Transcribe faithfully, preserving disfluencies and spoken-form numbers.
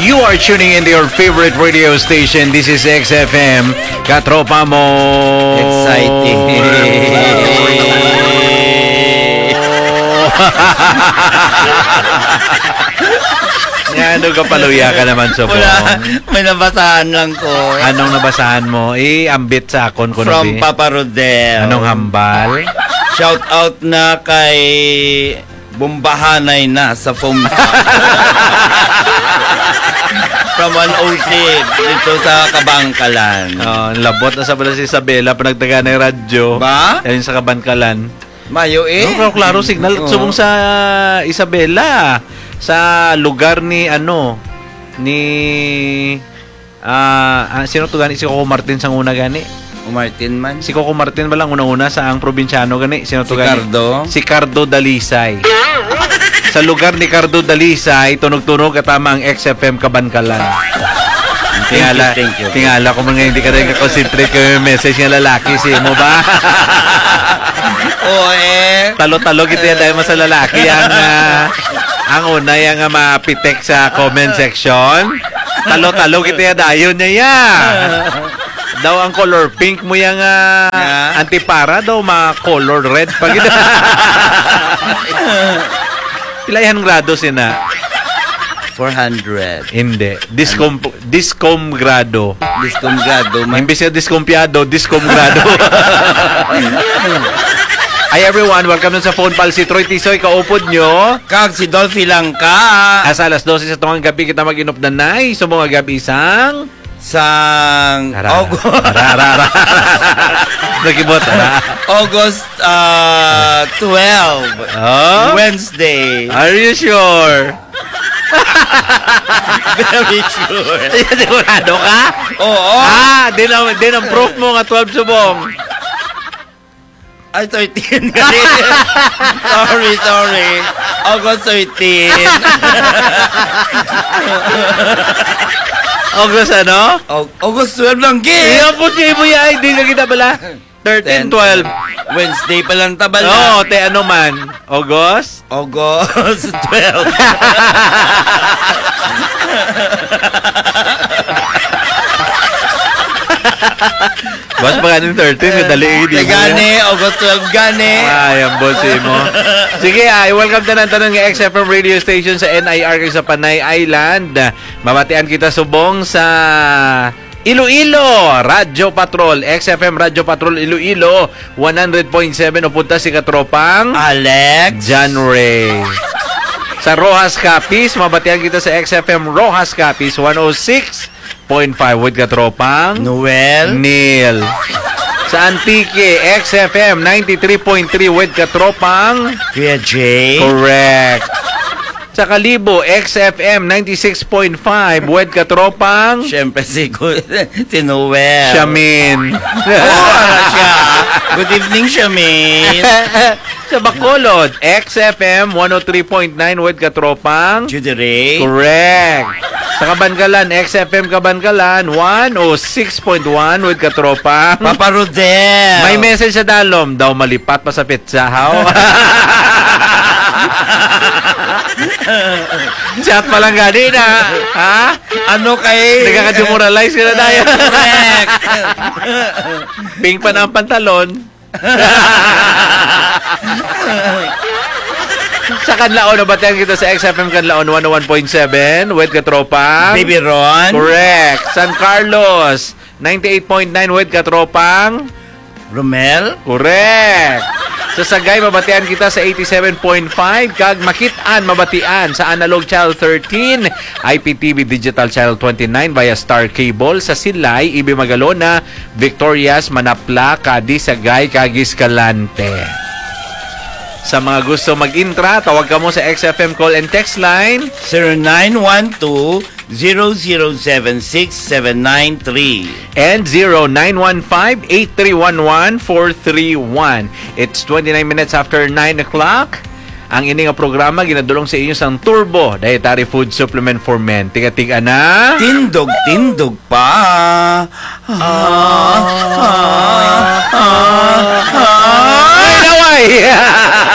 You are tuning into your favorite radio station. This is X F M. Katropa mo. Exciting. Yan, ano ka paluya ka naman, Sobong? Wala, may nabasahan lang ko. Anong nabasahan mo? Eh, ambit sa akon ko. From Papa Rodel. Anong hambal? Shout out na kay Bumbahanay na sa phone. From one oh six dito sa Kabangkalan. Oh, labot na sa pala si Isabela panagtaga ng radyo. Ba? Yan sa Kabangkalan. Mayo eh. No, klaro signal. Oh. Subong sa Isabela. Sa lugar ni ano ni ah uh, sino to gani? Si Coco Martin sang una gani. O Martin man. Si Coco Martin ba lang una-una sa ang probinsyano gani? Sino to si gani? Cardo. Si Cardo Dalisay. Sa lugar ni Cardo Dalisay, tunog-tunog katama ang X F M Kabangkalan. Tingala, thank you, thank you. tingala ko mga hindi ka rin kakonsentrate ko yung message ng lalaki. Si mo ba? Oo eh. Talo-talo kita yan dahil mas sa lalaki ang uh, ang una yung uh, mapitek sa comment section. Talo-talo kita yan dahil niya yan. Daw ang color pink mo yung uh, yeah. antipara daw ma-color red pag ito. Pilayan grado sina? four hundred. Hindi. Discom discom grado. Discom grado. Imbis na discompiado, discom grado. Hi everyone, welcome na sa phone pal si Troy Tisoy, kaupod nyo. Kag si Dolphy lang ka. Asa alas dose sa tungang gabi kita mag-inup na nay. So mga gabi isang sang August. Nagibot, August uh, twelve. Oh? Wednesday. Are you sure? Very sure. Sigurado ka? Oo. Ah, din ang, din ang proof mo nga twelve subong. Ay, thirteen. sorry, sorry. August thirteen. August ano? August twelve lang, Gil. Iyan po siya mo yan. Hindi ka kita bala. thirteen, twelve. Wednesday pa lang tabala. Oo, oh, te ano man. August? August twelve. Boss, pa ganun thirteen, madali hindi mo gani, August twelve gani. Ay, ang boss mo. Sige, ay, welcome na ng tanong ng X F M radio station sa N I R sa Panay Island. Mabatian kita subong sa Iloilo, Radyo Patrol, X F M Radyo Patrol Iloilo, one hundred point seven. Upunta si katropang Alex John Ray. Sa Rojas Capiz, mabatian kita sa X F M Rojas Capiz, one oh six point five with katropang Noel Neil. Sa Antique, X F M ninety-three point three with katropang Kuya Jay. Correct. Sa Kalibo, X F M ninety-six point five with katropang Siyempre si, si Noel. Shamin. Oh, siya. Good evening, Shamin. Sa Bacolod, X F M one oh three point nine with katropang Judy Ray. Correct. Sa Kabangkalan, X F M Kabangkalan one oh six point one with katropang Papa Rodel. May message sa dalom daw malipat pa sa pizza how. Chat pa lang gani na. Ha? Ano kay Nagkaka-demoralize ka na tayo. Correct. Pink pa na ang pantalon. Sa Kanlaon, nabatihan kita sa X F M Kanlaon one oh one point seven with katropang Baby Ron. Correct. San Carlos ninety-eight point nine with katropang Romel. Correct. Sa Sagay, mabatian kita sa eighty-seven point five. Kag Makitaan, mabatian sa Analog Channel thirteen, I P T V Digital Channel twenty-nine via Star Cable. Sa Silay, Ibi Magalona, Victorias, Manapla, Cadiz, Sagay, kag Escalante. Sa mga gusto mag-intra, tawag ka mo sa X F M call and text line zero nine one two zero zero seven six seven nine three and zero nine one five eight three one one four three one. It's twenty-nine minutes after nine o'clock. Ang ini nga programa ginadulong sa inyo sang Turbo Dietary Food Supplement for Men. Tiga-tiga na. Tindog, tindog pa. Ah, ah, ah, ah, ah. Ay, naway!